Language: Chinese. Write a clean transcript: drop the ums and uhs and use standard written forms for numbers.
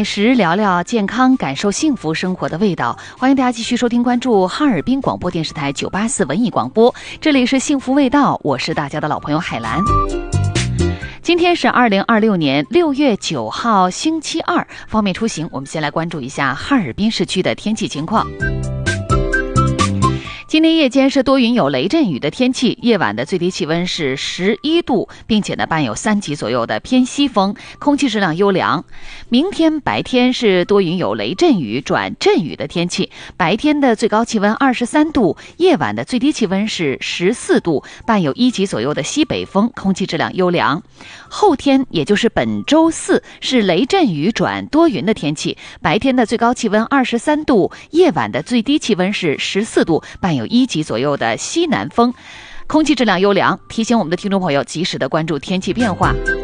美食，聊聊健康，感受幸福生活的味道。欢迎大家继续收听关注哈尔滨广播电视台984文艺广播，这里是幸福味道，我是大家的老朋友海兰。今天是2026年6月9号星期二，方便出行，我们先来关注一下哈尔滨市区的天气情况。今天夜间是多云有雷阵雨的天气，夜晚的最低气温是11度，并且伴有3级左右的偏西风，空气质量优良。明天白天是多云有雷阵雨转阵雨的天气，白天的最高气温23度，夜晚的最低气温是14度，伴有1级左右的西北风，空气质量优良。后天也就是本周四是雷阵雨转多云的天气，白天的最高气温23度，夜晚的最低气温是14度，伴有1级左右的西南风，空气质量优良。提醒我们的听众朋友及时的关注天气变化。